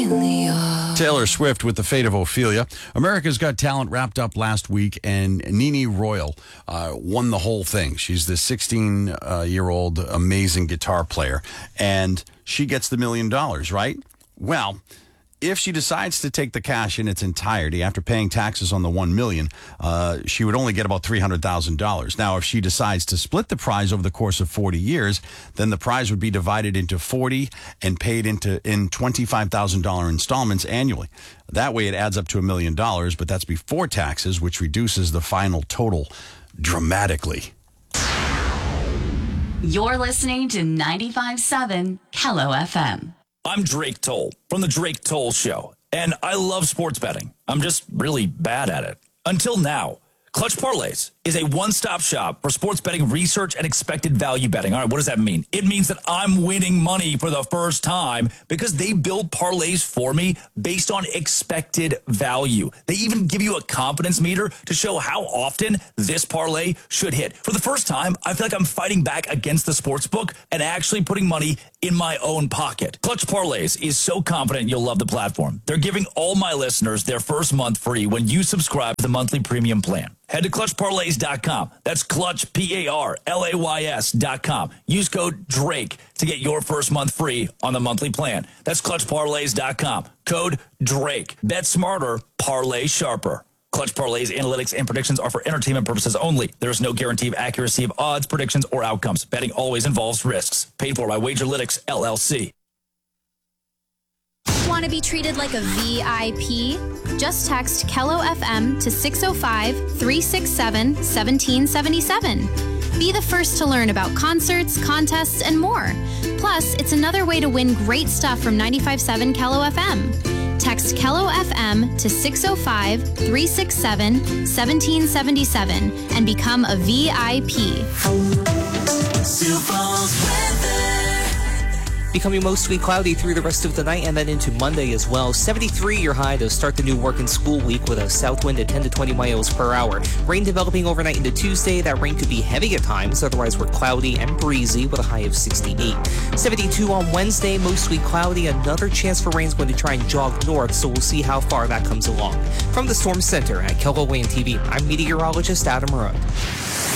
Ophelia. Taylor Swift with The Fate of Ophelia. America's Got Talent wrapped up last week, and Nene Royal won the whole thing. She's the 16-year-old amazing guitar player, and she gets the $1 million, right? Well, if she decides to take the cash in its entirety after paying taxes on the $1 million, she would only get about $300,000. Now, if she decides to split the prize over the course of 40 years, then the prize would be divided into 40 and paid in $25,000 installments annually. That way, it adds up to $1 million, but that's before taxes, which reduces the final total dramatically. You're listening to 95.7 Kello FM. I'm Drake Toll from The Drake Toll Show, and I love sports betting. I'm just really bad at it. Until now. Clutch Parlays is a one-stop shop for sports betting research and expected value betting. All right, what does that mean? It means that I'm winning money for the first time because they build parlays for me based on expected value. They even give you a confidence meter to show how often this parlay should hit. For the first time, I feel like I'm fighting back against the sports book and actually putting money in my own pocket. Clutch Parlays is so confident you'll love the platform. They're giving all my listeners their first month free when you subscribe to the monthly premium plan. Head to ClutchParlays.com. That's Clutch, PARLAYS.com. Use code DRAKE to get your first month free on the monthly plan. That's ClutchParlays.com. Code DRAKE. Bet smarter, parlay sharper. Clutch Parlays analytics and predictions are for entertainment purposes only. There is no guarantee of accuracy of odds, predictions, or outcomes. Betting always involves risks. Paid for by Wagerlytics, LLC. Want to be treated like a VIP? Just text Kello FM to 605-367-1777. Be the first to learn about concerts, contests, and more. Plus, it's another way to win great stuff from 95.7 Kello FM. Text Kello FM to 605-367-1777 and become a VIP. Becoming mostly cloudy through the rest of the night and then into Monday as well. 73 your high to start the new work and school week with a south wind at 10 to 20 miles per hour. Rain developing overnight into Tuesday. That rain could be heavy at times. Otherwise, we're cloudy and breezy with a high of 68. 72 on Wednesday, mostly cloudy. Another chance for rain's going to try and jog north, so we'll see how far that comes along. From the Storm Center at KELO WAM TV, I'm meteorologist Adam Rudd.